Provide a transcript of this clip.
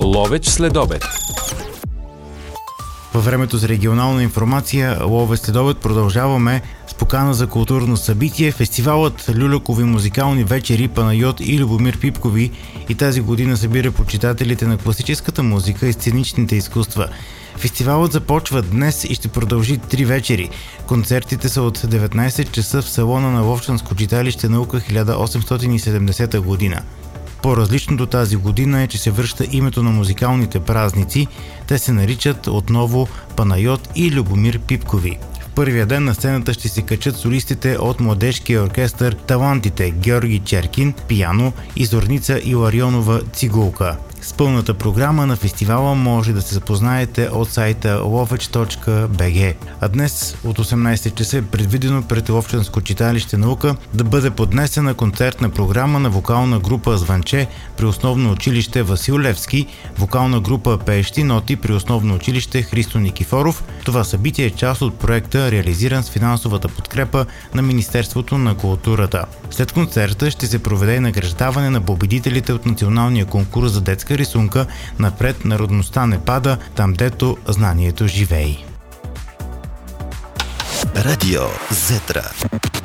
Ловеч следобед. Във времето за регионална информация Ловеч следобед продължаваме с покана за културно събитие. Фестивалът Люлякови музикални вечери Панайот и Любомир Пипкови и тази година събира почитателите на класическата музика и сценичните изкуства. Фестивалът започва днес и ще продължи 3 вечери. Концертите са от 19 часа в салона на Ловчанско читалище Наука 1870 година. По-различното тази година е, че се връща името на музикалните празници. Те се наричат отново Панайот и Любомир Пипкови. В първия ден на сцената ще се качат солистите от младежкия оркестър Талантите Георги Черкин, пиано и Зорница Иларионова цигулка. С пълната програма на фестивала може да се запознаете от сайта lovech.bg. А днес от 18 часа е предвидено пред Ловчанско читалище Наука да бъде поднесена концертна програма на вокална група Звънче при основно училище Васил Левски, вокална група Пеещи ноти при основно училище Христо Никифоров. Това събитие е част от проекта, реализиран с финансовата подкрепа на Министерството на културата. След концерта ще се проведе награждаване на победителите от националния конкурс за детска рисунка "Напред народността не пада, там дето знанието живее". Радио Зетра.